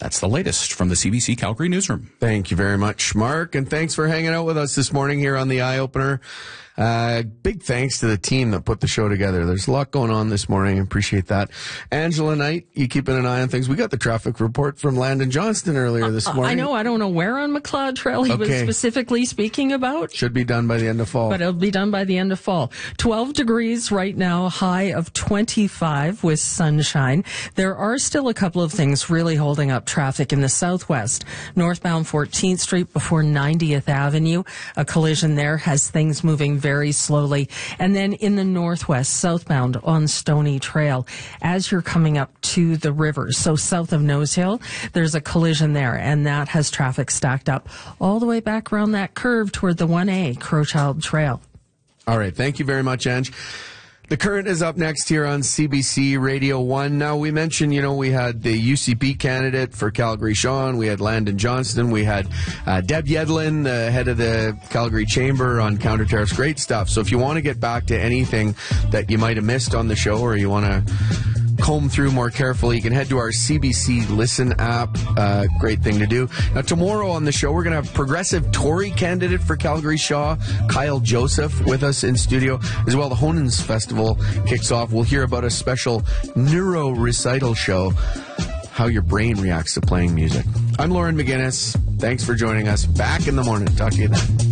That's the latest from the CBC Calgary newsroom. Thank you very much, Mark, and thanks for hanging out with us this morning here on the Eye Opener. Big thanks to the team that put the show together. There's a lot going on this morning. I appreciate that. Angela Knight, you keeping an eye on things? We got the traffic report from Landon Johnston earlier this morning. I know. I don't know where on McLeod Trail he was specifically speaking about. Should be done by the end of fall. But it'll be done by the end of fall. 12 degrees right now, high of 25 with sunshine. There are still a couple of things really holding up traffic in the southwest. Northbound 14th Street before 90th Avenue. A collision there has things moving very slowly. And then in the northwest, southbound on Stony Trail, as you're coming up to the river, so south of Nose Hill, there's a collision there, and that has traffic stacked up all the way back around that curve toward the 1A Crowchild Trail. All right. Thank you very much, Ange. The Current is up next here on CBC Radio 1. Now, we mentioned, we had the UCP candidate for Calgary, Sean. We had Landon Johnston. We had Deb Yedlin, the head of the Calgary Chamber on counter-tariffs. Great stuff. So if you want to get back to anything that you might have missed on the show, or you want to comb through more carefully, you can head to our CBC Listen app. Great thing to do. Now, tomorrow on the show, we're going to have progressive Tory candidate for Calgary Shaw, Kyle Joseph, with us in studio. As well, the Honans Festival kicks off. We'll hear about a special neuro recital show, how your brain reacts to playing music. I'm Lauren McGinnis. Thanks for joining us. Back in the morning. Talk to you then.